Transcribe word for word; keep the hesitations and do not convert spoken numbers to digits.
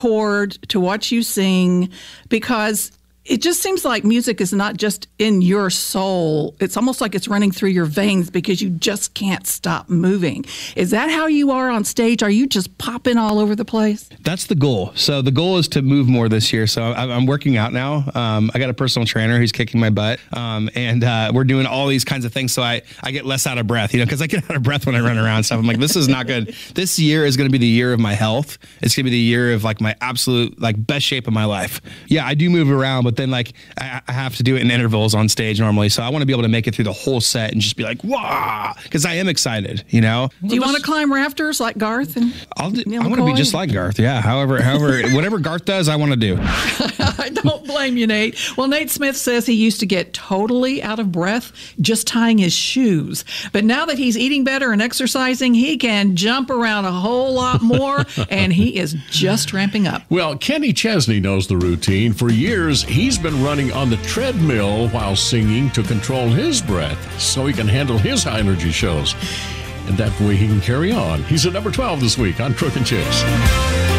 chord, to watch you sing, because it just seems like music is not just in your soul. It's almost like it's running through your veins because you just can't stop moving. Is that how you are on stage? Are you just popping all over the place? That's the goal. So the goal is to move more this year. So I'm, I'm working out now. Um, I got a personal trainer who's kicking my butt. Um, and uh, we're doing all these kinds of things. So I, I get less out of breath, you know, because I get out of breath when I run around and stuff. I'm like, this is not good. This year is going to be the year of my health. It's going to be the year of like my absolute like best shape of my life. Yeah, I do move around, but then like I, I have to do it in intervals on stage normally. So I want to be able to make it through the whole set and just be like, wow, because I am excited, you know? Do you want to climb rafters like Garth? And I'll do, I want to be just like Garth. Yeah. However, however, whatever Garth does, I want to do. I don't blame you, Nate. Well, Nate Smith says he used to get totally out of breath just tying his shoes. But now that he's eating better and exercising, he can jump around a whole lot more, and he is just ramping up. Well, Kenny Chesney knows the routine. For years, he's been running on the treadmill while singing to control his breath so he can handle his high-energy shows. And that way he can carry on. He's at number twelve this week on Crook and Chase.